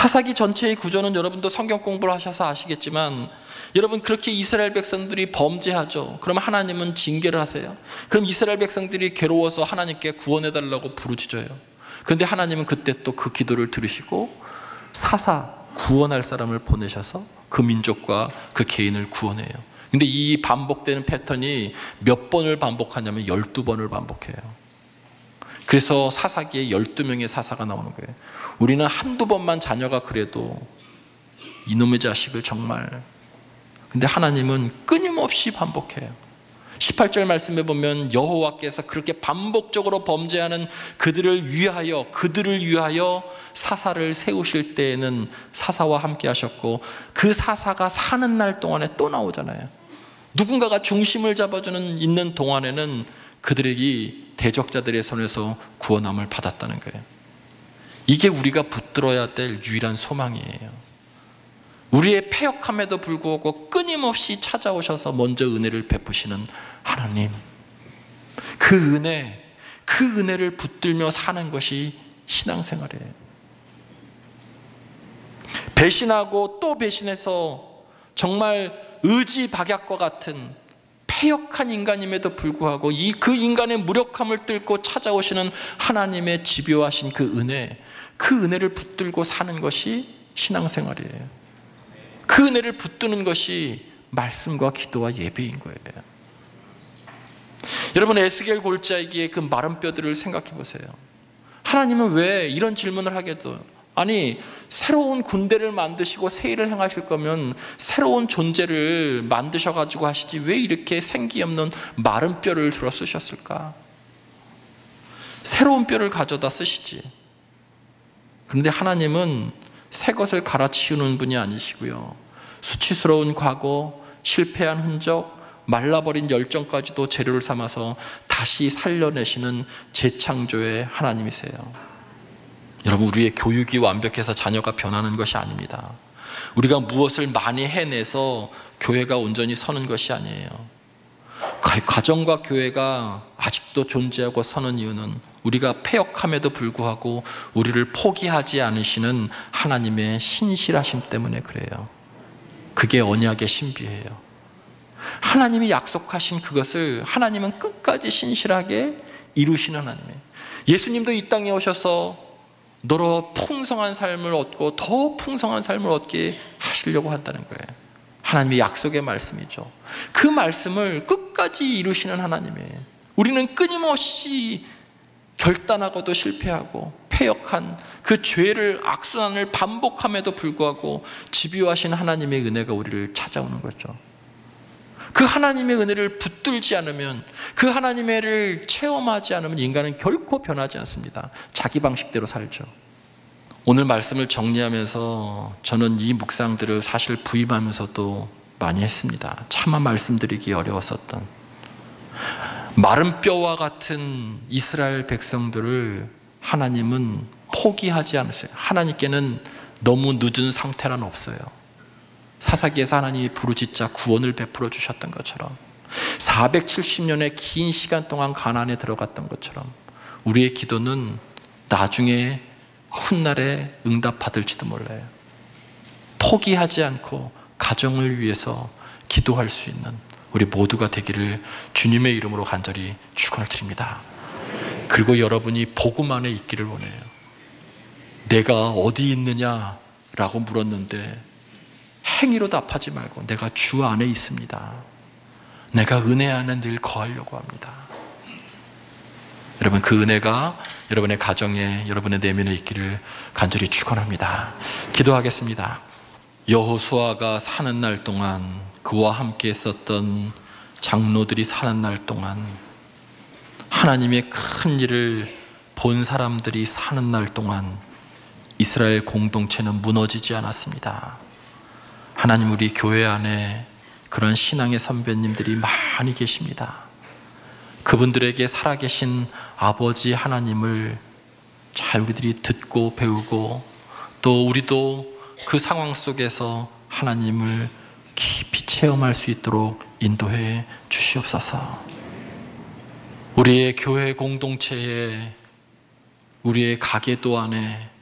사사기 전체의 구조는 여러분도 성경 공부를 하셔서 아시겠지만, 여러분 그렇게 이스라엘 백성들이 범죄하죠. 그럼 하나님은 징계를 하세요. 그럼 이스라엘 백성들이 괴로워서 하나님께 구원해달라고 부르짖어요. 그런데 하나님은 그때 또 그 기도를 들으시고 사사, 구원할 사람을 보내셔서 그 민족과 그 개인을 구원해요. 근데 이 반복되는 패턴이 몇 번을 반복하냐면 12번을 반복해요. 그래서 사사기에 12명의 사사가 나오는 거예요. 우리는 한두 번만 자녀가 그래도 이놈의 자식을 정말, 근데 하나님은 끊임없이 반복해요. 18절 말씀에 보면 여호와께서 그렇게 반복적으로 범죄하는 그들을 위하여 사사를 세우실 때에는 사사와 함께 하셨고, 그 사사가 사는 날 동안에 또 나오잖아요. 누군가가 중심을 잡아주는 있는 동안에는 그들에게 대적자들의 손에서 구원함을 받았다는 거예요. 이게 우리가 붙들어야 될 유일한 소망이에요. 우리의 패역함에도 불구하고 끊임없이 찾아오셔서 먼저 은혜를 베푸시는 하나님, 그 은혜를 붙들며 사는 것이 신앙생활이에요. 배신하고 또 배신해서 정말 의지박약과 같은 패역한 인간임에도 불구하고 그 인간의 무력함을 뚫고 찾아오시는 하나님의 집요하신 그 은혜를 붙들고 사는 것이 신앙생활이에요. 그 은혜를 붙드는 것이 말씀과 기도와 예배인 거예요. 여러분, 에스겔 골짜기의 그 마른 뼈들을 생각해 보세요. 하나님은 왜 이런 질문을 하게도, 아니 새로운 군대를 만드시고 새 일을 행하실 거면 새로운 존재를 만드셔가지고 하시지 왜 이렇게 생기 없는 마른 뼈를 들어 쓰셨을까? 새로운 뼈를 가져다 쓰시지. 그런데 하나님은 새 것을 갈아치우는 분이 아니시고요, 수치스러운 과거, 실패한 흔적, 말라버린 열정까지도 재료를 삼아서 다시 살려내시는 재창조의 하나님이세요. 여러분, 우리의 교육이 완벽해서 자녀가 변하는 것이 아닙니다. 우리가 무엇을 많이 해내서 교회가 온전히 서는 것이 아니에요. 가정과 교회가 아직도 존재하고 서는 이유는 우리가 패역함에도 불구하고 우리를 포기하지 않으시는 하나님의 신실하심 때문에 그래요. 그게 언약의 신비예요. 하나님이 약속하신 그것을 하나님은 끝까지 신실하게 이루시는 하나님이에요. 예수님도 이 땅에 오셔서 너로 풍성한 삶을 얻고 더 풍성한 삶을 얻게 하시려고 한다는 거예요. 하나님의 약속의 말씀이죠. 그 말씀을 끝까지 이루시는 하나님이에요. 우리는 끊임없이 결단하고도 실패하고 패역한 그 죄를, 악순환을 반복함에도 불구하고 집요하신 하나님의 은혜가 우리를 찾아오는 거죠. 그 하나님의 은혜를 붙들지 않으면, 그 하나님의 은혜를 체험하지 않으면 인간은 결코 변하지 않습니다. 자기 방식대로 살죠. 오늘 말씀을 정리하면서 저는 이 묵상들을 사실 부임하면서도 많이 했습니다. 차마 말씀드리기 어려웠었던 마른 뼈와 같은 이스라엘 백성들을 하나님은 포기하지 않으세요. 하나님께는 너무 늦은 상태란 없어요. 사사기에서 하나님이 부르짖자 구원을 베풀어 주셨던 것처럼, 470년의 긴 시간 동안 가나안에 들어갔던 것처럼 우리의 기도는 나중에 훗날에 응답받을지도 몰라요. 포기하지 않고 가정을 위해서 기도할 수 있는 우리 모두가 되기를 주님의 이름으로 간절히 축원을 드립니다. 그리고 여러분이 복음 안에 있기를 원해요. 내가 어디 있느냐라고 물었는데 행위로 답하지 말고 내가 주 안에 있습니다. 내가 은혜 안에 늘 거하려고 합니다. 여러분, 그 은혜가 여러분의 가정에, 여러분의 내면에 있기를 간절히 축원합니다. 기도하겠습니다. 여호수아가 사는 날 동안, 그와 함께 있었던 장로들이 사는 날 동안, 하나님의 큰 일을 본 사람들이 사는 날 동안 이스라엘 공동체는 무너지지 않았습니다. 하나님, 우리 교회 안에 그런 신앙의 선배님들이 많이 계십니다. 그분들에게 살아계신 아버지 하나님을 잘 우리들이 듣고 배우고, 또 우리도 그 상황 속에서 하나님을 깊이 체험할 수 있도록 인도해 주시옵소서. 우리의 교회 공동체에, 우리의 가게도 안에